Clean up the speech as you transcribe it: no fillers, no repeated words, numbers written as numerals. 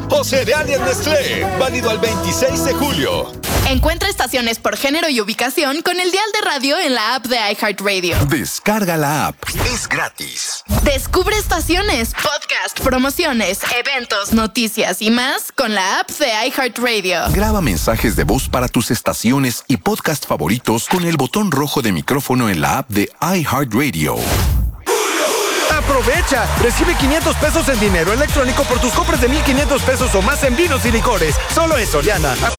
o cereales Nestlé. Válido al 26 de julio. Encuentra estaciones por género y ubicación con el dial de radio en la app de iHeartRadio. Descarga la app. Es gratis. Descubre estaciones, podcast, promociones, eventos, noticias y más con la app de iHeartRadio. Graba mensajes de voz para tus estaciones y podcast favoritos con el botón rojo de micrófono en la app de iHeartRadio. ¡Aprovecha! Recibe 500 pesos en dinero electrónico por tus compras de 1,500 pesos o más en vinos y licores. Solo en Soriana.